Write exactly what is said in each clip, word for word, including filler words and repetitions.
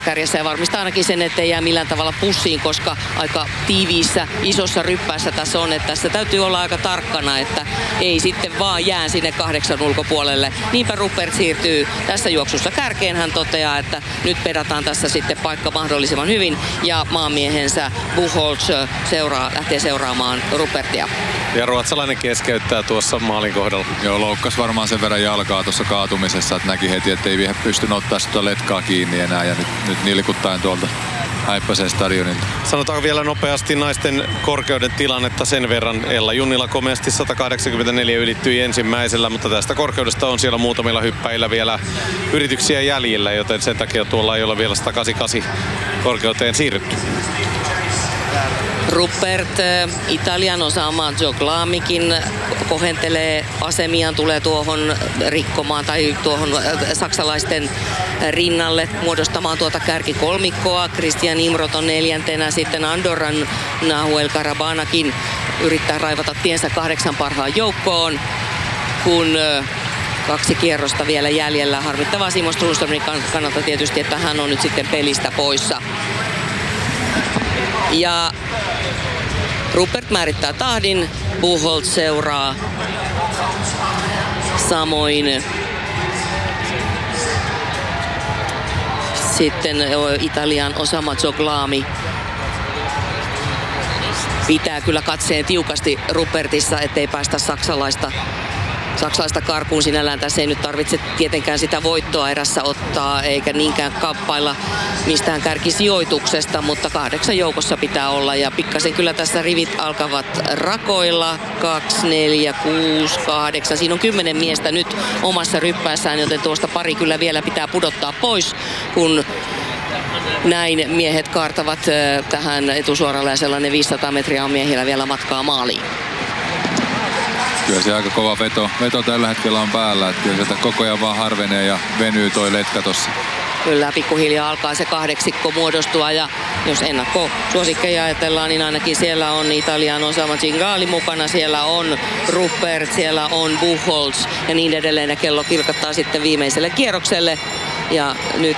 kärjessä ja varmistaa ainakin sen, ettei jää millään tavalla pussiin, koska aika tiiviissä, isossa ryppäässä tässä on, että tässä täytyy olla aika tarkkana, että ei sitten vaan jää sinne kahdeksan ulkopuolelle. Niinpä Rupert siirtyy tässä juoksussa kärkeen. Hän toteaa, että nyt pedataan tässä sitten paikka mahdollisimman hyvin ja maanmiehensä Buchholz seuraa, lähtee seuraamaan Rupertia. Ja ruotsalainen keskeyttää tuossa maalin kohdalla. Joo, loukkasi varmaan sen verran jalkaa tuossa kaatumisessa, että näki heti, että ei pystynyt ottaa sitä letkaa kiinni enää ja nyt, nyt nilkuttaen tuolta häippäiseen stadionilta. Sanotaan vielä nopeasti naisten korkeuden tilannetta sen verran. Ella Junnila komeasti sata kahdeksankymmentäneljä ylittyi ensimmäisellä, mutta tästä korkeudesta on siellä muutamilla hyppäillä vielä yrityksiä jäljillä, joten sen takia tuolla ei ole vielä sata kahdeksankymmentäkahdeksan korkeuteen siirrytty. Rupert, Italian osaama Joglamikin kohentelee asemiaan, tulee tuohon rikkomaan tai tuohon saksalaisten rinnalle muodostamaan tuota kärkikolmikkoa. Christian Imrot on neljäntenä, sitten Andorran Nahuel Karabanakin yrittää raivata tiensä kahdeksan parhaan joukkoon, kun kaksi kierrosta vielä jäljellä. Harmittavaa Simon Strunströmin kannalta tietysti, että hän on nyt sitten pelistä poissa. Ja Rupert määrittää tahdin, Buchholz seuraa. Samoin sitten Italian Osama Joglami pitää kyllä katseen tiukasti Rupertissa, ettei päästä saksalaista Saksalaista karkuun sinällään. Tässä ei nyt tarvitse tietenkään sitä voittoa erässä ottaa, eikä niinkään kamppailla mistään kärkisijoituksesta, mutta kahdeksan joukossa pitää olla. Ja pikkasen kyllä tässä rivit alkavat rakoilla. Kaksi, neljä, kuusi, kahdeksan. Siinä on kymmenen miestä nyt omassa ryppäässään, joten tuosta pari kyllä vielä pitää pudottaa pois, kun näin miehet kaartavat tähän etusuoralle ja sellainen viisisataa metriä on miehillä vielä matkaa maaliin. Kyllä se aika kova veto, veto tällä hetkellä on päällä, että kyllä sieltä koko ajan vaan harvenee ja venyy toi letka tossa. Kyllä, pikkuhiljaa alkaa se kahdeksikko muodostua ja jos ennakkosuosikkeja ajatellaan, niin ainakin siellä on Italian Osama Chingali mukana, siellä on Rupert, siellä on Buchholz ja niin edelleen ja kello kilkattaa sitten viimeiselle kierrokselle ja nyt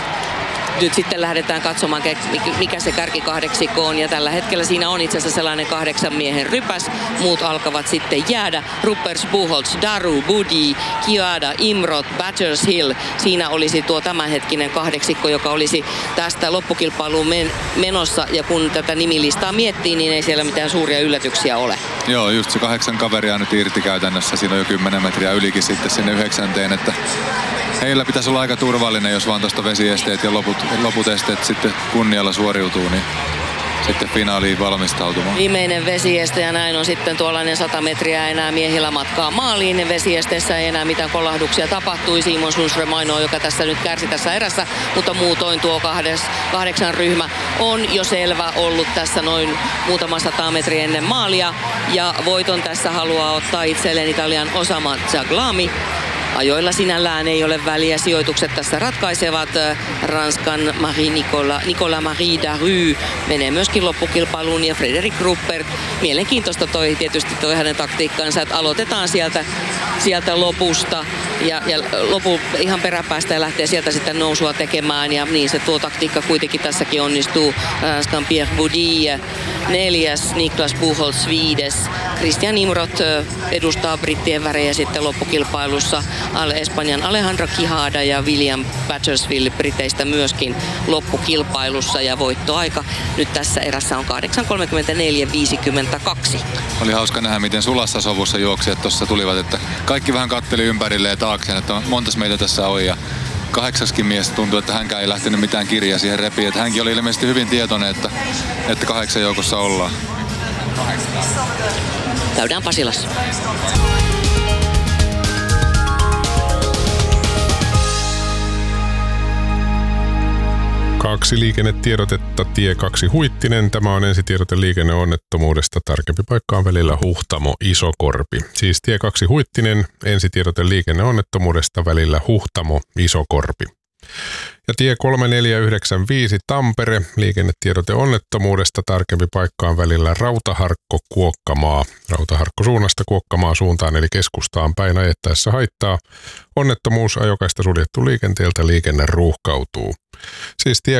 Nyt sitten lähdetään katsomaan, mikä se kärkikahdeksikko on. Ja tällä hetkellä siinä on itse asiassa sellainen kahdeksan miehen rypäs. Muut alkavat sitten jäädä. Rupert, Buchholz, Daru, Budi, Kiada, Imrot, Batters Hill. Siinä olisi tuo tämänhetkinen kahdeksikko, joka olisi tästä loppukilpailuun men- menossa. Ja kun tätä nimilistaa miettii, niin ei siellä mitään suuria yllätyksiä ole. Joo, just se kahdeksan kaveria nyt irti käytännössä. Siinä on jo kymmenen metriä ylikin sitten sinne yhdeksänteen, että heillä pitäisi olla aika turvallinen, jos vaan tuosta vesiesteet ja loput, loput esteet sitten kunnialla suoriutuu, niin sitten finaaliin valmistautumaan. Viimeinen vesieste ja näin on sitten tuollainen sata metriä enää miehillä matkaa maaliin. Vesiesteessä ei enää mitään kolahduksia tapahtui. Simon Sundström ainoa, joka tässä nyt kärsi tässä erässä, mutta muutoin tuo kahdes, kahdeksan ryhmä on jo selvä ollut tässä noin muutama sata metriä ennen maalia. Ja voiton tässä haluaa ottaa itselleen Italian Osama Joglami. Ajoilla sinällään ei ole väliä, sijoitukset tässä ratkaisevat. Ranskan Marie Nicolas, Nicolas Marie Daru menee myöskin loppukilpailuun ja Frederic Rupert. Mielenkiintoista toi tietysti toi hänen taktiikkansa, että aloitetaan sieltä, sieltä lopusta ja, ja lopu ihan peräpäästä ja lähtee sieltä sitten nousua tekemään ja niin se tuo taktiikka kuitenkin tässäkin onnistuu. Ranskan Pierre Boudy neljäs, Niklas Buchholz viides. Christian Imrot edustaa brittien värejä sitten loppukilpailussa. Espanjan Alejandro Quijada ja William Battersfield Briteistä myöskin loppukilpailussa ja voittoaika nyt tässä erässä on kahdeksan kolmekymmentäneljä viisikymmentäkaksi. Oli hauska nähdä, miten sulassa sovussa juoksijat tuossa tulivat, että kaikki vähän katteli ympärilleen taakseen, että montas meitä tässä on ja kahdeksaskin mies tuntui, että hänkään ei lähtenyt mitään kirjaa siihen repiin, että hänkin oli ilmeisesti hyvin tietoinen, että, että kahdeksan joukossa ollaan. Käydään Pasilassa. Kaksi liikennetiedotetta, tie kaksi Huittinen. Tämä on ensitiedote liikenneonnettomuudesta. Tarkempi paikka on välillä Huhtamo Isokorpi. Siis tie kaksi Huittinen, ensitiedote liikenneonnettomuudesta välillä Huhtamo Isokorpi. Ja tie kolme neljä yhdeksän viisi Tampere, liikennetiedote onnettomuudesta, tarkempi paikka on välillä Rautaharkko-Kuokkamaa. Rautaharkko suunnasta Kuokkamaa suuntaan eli keskustaan päin ajettaessa haittaa. Onnettomuus, ajokaista suljettu liikenteeltä, liikenne ruuhkautuu. Siis tie